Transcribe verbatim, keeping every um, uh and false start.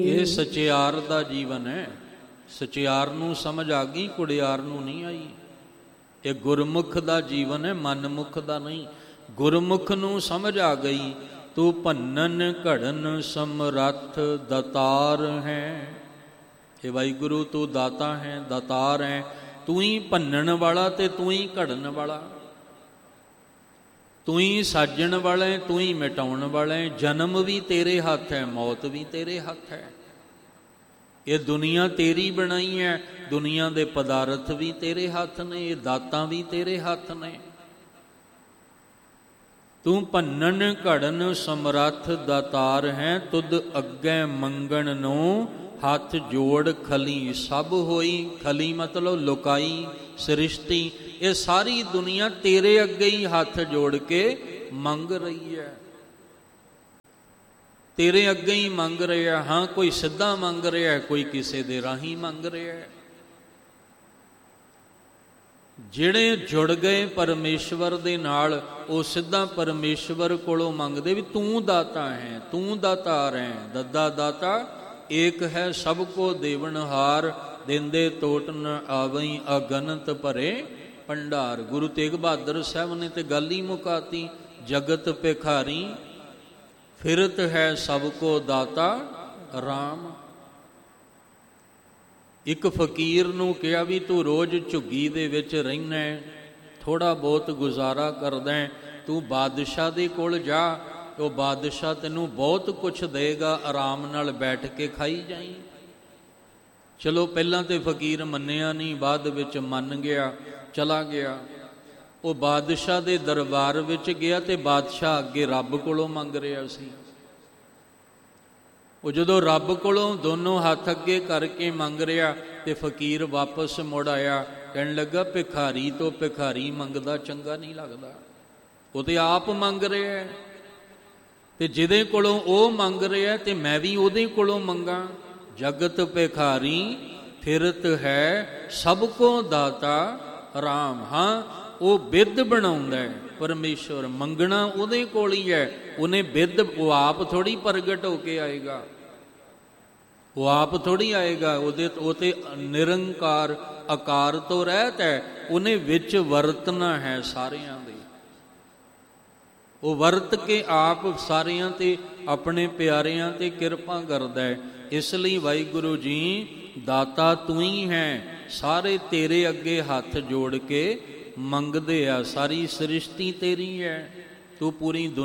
ਇਹ ਸਚਿਆਰ ਦਾ ਜੀਵਨ ਹੈ। ਸਚਿਆਰ ਨੂੰ ਸਮਝ ਆ ਗਈ, ਕੁੜਿਆਰ ਨੂੰ ਨਹੀਂ ਆਈ। ਇਹ ਗੁਰਮੁਖ ਦਾ ਜੀਵਨ ਹੈ, ਮਨਮੁਖ ਦਾ ਨਹੀਂ। ਗੁਰਮੁਖ ਨੂੰ ਸਮਝ ਆ ਗਈ, ਤੂੰ ਭੰਨਨ ਘੜਨ ਸਮਰੱਥ ਦਾਤਾਰ ਹੈ। ਇਹ ਵਾਹਿਗੁਰੂ ਤੂੰ ਦਾਤਾ ਹੈ, ਦਾਤਾਰ ਹੈ। ਤੂੰ ਹੀ ਭੰਨਣ ਵਾਲਾ ਤੇ ਤੂੰ ਹੀ ਘੜਨ ਵਾਲਾ, ਤੂੰ ਹੀ ਸਾਜਣ ਵਾਲਾ ਹੈ, ਤੂੰ ਹੀ ਮਿਟਾਉਣ ਵਾਲਾ ਹੈ। ਜਨਮ ਵੀ ਤੇਰੇ ਹੱਥ ਹੈ, ਮੌਤ ਵੀ ਤੇਰੇ ਹੱਥ ਹੈ। ਇਹ ਦੁਨੀਆ ਤੇਰੀ ਬਣਾਈ ਹੈ, ਦੁਨੀਆ ਦੇ ਪਦਾਰਥ ਵੀ ਤੇਰੇ ਹੱਥ ਨੇ, ਇਹ ਦਾਤਾਂ ਵੀ ਤੇਰੇ ਹੱਥ ਨੇ। ਤੂੰ ਭੰਨਣ ਘੜਨ ਸਮਰੱਥ ਦਾਤਾਰ ਹੈ, ਤੁਧ ਅੱਗੇ ਮੰਗਣ ਨੂੰ ਹੱਥ ਜੋੜ ਖਲੀ ਸਭ ਹੋਈ। ਖਲੀ ਮਤਲਬ ਲੁਕਾਈ ਸ੍ਰਿਸ਼ਟੀ, ਇਹ ਸਾਰੀ ਦੁਨੀਆ ਤੇਰੇ ਅੱਗੇ ਹੀ ਹੱਥ ਜੋੜ ਕੇ ਮੰਗ ਰਹੀ ਹੈ, ਤੇਰੇ ਅੱਗੇ ਹੀ ਮੰਗ ਰਿਹਾ। ਹਾਂ, ਕੋਈ ਸਿੱਧਾ ਮੰਗ ਰਿਹਾ, ਕੋਈ ਕਿਸੇ ਦੇ ਰਾਹੀਂ ਮੰਗ ਰਿਹਾ। ਜਿਹੜੇ ਜੁੜ ਗਏ ਪਰਮੇਸ਼ਵਰ ਦੇ ਨਾਲ, ਉਹ ਸਿੱਧਾ ਪਰਮੇਸ਼ਵਰ ਕੋਲੋਂ ਮੰਗਦੇ ਵੀ ਤੂੰ ਦਾਤਾ ਹੈ, ਤੂੰ ਦਾਤਾਰ ਹੈ। ਦੱਦਾ ਦਾਤਾ ਏਕ ਹੈ, ਸਭ ਕੋ ਦੇਵਨਹਾਰ। ਦਿੰਦੇ ਟੋਟ ਨ ਆਵਈ, ਅਗਨਤ ਭਰੇ ਭੰਡਾਰ। ਗੁਰੂ ਤੇਗ ਬਹਾਦਰ ਸਾਹਿਬ ਨੇ ਤੇ ਗੱਲ ਹੀ ਮੁਕਾਤੀ, ਜਗਤ ਭਿਖਾਰੀ ਫਿਰਤ ਹੈ, ਸਭ ਕੋ ਦਾਤਾ ਰਾਮ। ਇੱਕ ਫਕੀਰ ਨੂੰ ਕਿਹਾ ਵੀ ਤੂੰ ਰੋਜ਼ ਝੁੱਗੀ ਦੇ ਵਿੱਚ ਰਹਿਣਾ, ਥੋੜਾ ਬਹੁਤ ਗੁਜ਼ਾਰਾ ਕਰਦਾ, ਤੂੰ ਬਾਦਸ਼ਾਹ ਦੇ ਕੋਲ ਜਾ, ਉਹ ਬਾਦਸ਼ਾਹ ਤੈਨੂੰ ਬਹੁਤ ਕੁਛ ਦੇਗਾ, ਆਰਾਮ ਨਾਲ ਬੈਠ ਕੇ ਖਾਈ ਜਾਈ। ਚਲੋ ਪਹਿਲਾਂ ਤੇ ਫਕੀਰ ਮੰਨਿਆ ਨਹੀਂ, ਬਾਅਦ ਵਿੱਚ ਮੰਨ ਗਿਆ, ਚਲਾ ਗਿਆ। ਉਹ ਬਾਦਸ਼ਾਹ ਦੇ ਦਰਬਾਰ ਵਿੱਚ ਗਿਆ ਤੇ ਬਾਦਸ਼ਾਹ ਅੱਗੇ ਰੱਬ ਕੋਲੋਂ ਮੰਗ ਰਿਹਾ ਸੀ। ਉਹ ਜਦੋਂ ਰੱਬ ਕੋਲੋਂ ਦੋਨੋਂ ਹੱਥ ਅੱਗੇ ਕਰਕੇ ਮੰਗ ਰਿਹਾ ਤੇ ਫਕੀਰ ਵਾਪਸ ਮੁੜ ਆਇਆ, ਕਹਿਣ ਲੱਗਾ ਭਿਖਾਰੀ ਤੋਂ ਭਿਖਾਰੀ ਮੰਗਦਾ ਚੰਗਾ ਨਹੀਂ ਲੱਗਦਾ। ਉਹ ਤੇ ਆਪ ਮੰਗ ਰਿਹਾ, ਤੇ ਜਿਹਦੇ ਕੋਲੋਂ ਉਹ ਮੰਗ ਰਿਹਾ ਤੇ ਮੈਂ ਵੀ ਉਹਦੇ ਕੋਲੋਂ ਮੰਗਾ। ਜਗਤ ਭਿਖਾਰੀ ਫਿਰਤ ਹੈ, ਸਭ ਕੋ ਦਾਤਾ ਰਾਮ। ਹਾਂ, ਉਹ ਬਿੱਦ ਬਣਾਉਂਦਾ ਹੈ ਪਰਮੇਸ਼ਵਰ, ਮੰਗਣਾ ਉਹਦੇ ਕੋਲ ਹੀ ਹੈ। ਉਹਨੇ ਬਿੱਦ, ਉਹ ਆਪ ਥੋੜੀ ਪ੍ਰਗਟ ਹੋ ਕੇ ਆਏਗਾ, ਉਹ ਆਪ ਥੋੜੀ ਆਏਗਾ। ਉਹਦੇ ਉਹ ਤੇ ਨਿਰੰਕਾਰ ਆਕਾਰ ਤੋਂ ਰਹਿਤ ਹੈ, ਉਹਨੇ ਵਿੱਚ ਵਰਤਣਾ ਹੈ ਸਾਰਿਆਂ ਦੇ। ਉਹ ਵਰਤ ਕੇ ਆਪ ਸਾਰਿਆਂ ਤੇ, ਆਪਣੇ ਪਿਆਰਿਆਂ ਤੇ ਕਿਰਪਾ ਕਰਦਾ ਹੈ। ਇਸ ਲਈ ਵਾਹਿਗੁਰੂ ਜੀ ਦਾਤਾ ਤੂੰ ਹੀ ਹੈ, ਸਾਰੇ ਤੇਰੇ ਅੱਗੇ ਹੱਥ ਜੋੜ ਕੇ ਮੰਗਦੇ ਆ। ਸਾਰੀ ਸ੍ਰਿਸ਼ਟੀ ਤੇਰੀ ਹੈ, ਤੂੰ ਪੂਰੀ